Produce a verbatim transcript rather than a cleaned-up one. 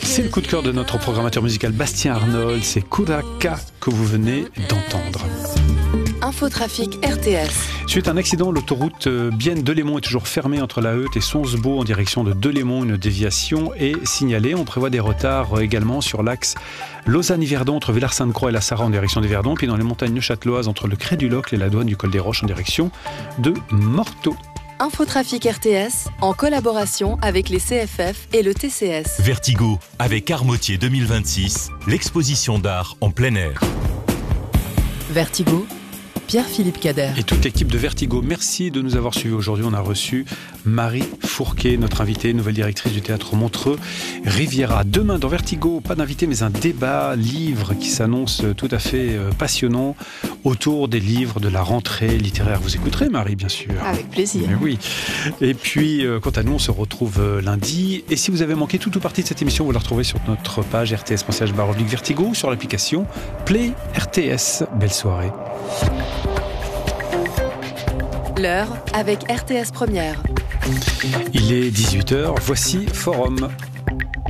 C'est le coup de cœur de notre programmateur musical Bastien Arnold, c'est Kuraka que vous venez d'entendre. Infotrafic R T S. Suite à un accident, l'autoroute Bienne-Delémont est toujours fermée entre La Heute et Sonsbeau en direction de Delémont. Une déviation est signalée. On prévoit des retards également sur l'axe Lausanne-Yverdon entre Villars-Sainte-Croix et La Sarraz en direction d'Yverdon, puis dans les montagnes neuchâteloises entre le Cré du Locle et la douane du Col des Roches en direction de Morteau. Infotrafic R T S, en collaboration avec les C F F et le T C S. Vertigo, avec Armotier deux mille vingt-six, l'exposition d'art en plein air. Vertigo, Pierre-Philippe Cader. Et toute l'équipe de Vertigo, merci de nous avoir suivis aujourd'hui. On a reçu Marie Fourquet, notre invitée, nouvelle directrice du théâtre Montreux Riviera. Demain dans Vertigo, pas d'invité mais un débat livre qui s'annonce tout à fait passionnant autour des livres de la rentrée littéraire. Vous écouterez Marie, bien sûr. Avec plaisir. Mais oui. Et puis, quant à nous, on se retrouve lundi. Et si vous avez manqué toute ou partie de cette émission, vous la retrouvez sur notre page r t s point c h barre oblique vertigo ou sur l'application Play R T S. Belle soirée. L'heure avec R T S Première. Il est dix-huit heures, voici Forum.